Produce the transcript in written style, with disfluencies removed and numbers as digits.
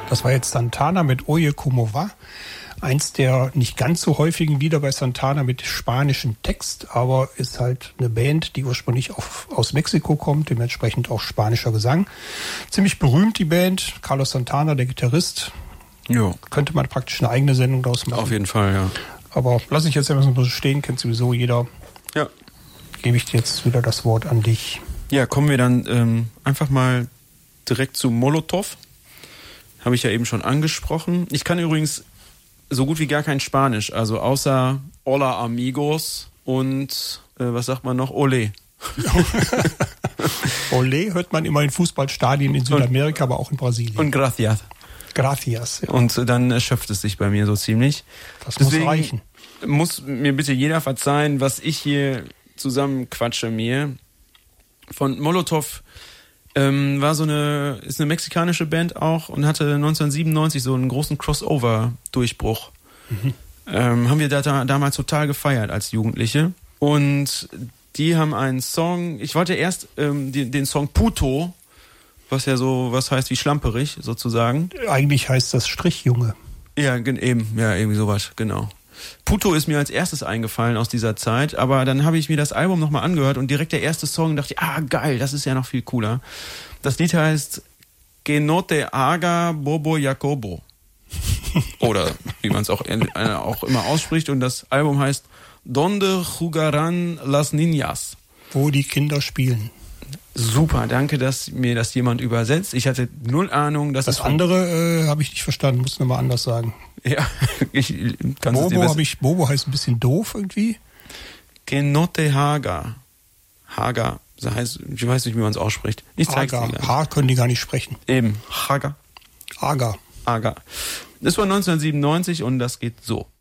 Das war jetzt Santana mit Oye Como Va. Eins der nicht ganz so häufigen Lieder bei Santana mit spanischem Text, aber ist halt eine Band, die ursprünglich aus Mexiko kommt, dementsprechend auch spanischer Gesang. Ziemlich berühmt die Band. Carlos Santana, der Gitarrist. Jo. Könnte man praktisch eine eigene Sendung daraus machen. Auf jeden Fall, ja. Aber lasse ich jetzt einfach so stehen, kennt sowieso jeder. Ja. Gebe ich dir jetzt wieder das Wort an dich. Ja, kommen wir dann einfach mal direkt zu Molotov. Habe ich ja eben schon angesprochen. Ich kann übrigens so gut wie gar kein Spanisch, also außer Hola Amigos und was sagt man noch? Olé. Olé hört man immer in Fußballstadien in Südamerika, aber auch in Brasilien. Und Gracias. Gracias. Ja. Und dann erschöpft es sich bei mir so ziemlich. Das Deswegen muss reichen. Muss mir bitte jeder verzeihen, was ich hier zusammenquatsche mir. Von Molotov ist eine mexikanische Band auch und hatte 1997 so einen großen Crossover-Durchbruch. Haben wir damals total gefeiert als Jugendliche. Und die haben einen Song, ich wollte erst den Song Puto, was ja so was heißt wie schlamperig sozusagen. Eigentlich heißt das Strichjunge. Ja, eben, ja, irgendwie sowas, genau. Puto ist mir als erstes eingefallen aus dieser Zeit, aber dann habe ich mir das Album nochmal angehört und direkt der erste Song dachte ich, geil, das ist ja noch viel cooler. Das Lied heißt Que no te haga Bobo Jacobo. Oder wie man es auch immer ausspricht, und das Album heißt Donde jugarán las niñas. Wo die Kinder spielen. Super, danke, dass mir das jemand übersetzt. Ich hatte null Ahnung. Das andere habe ich nicht verstanden, muss nochmal anders sagen. Ja, Bobo heißt ein bisschen doof irgendwie. Que no te haga. Haga, das heißt, ich weiß nicht, wie man es ausspricht. Ich zeig's dir gleich. H können die gar nicht sprechen. Eben, Haga. Aga. Das war 1997 und das geht so.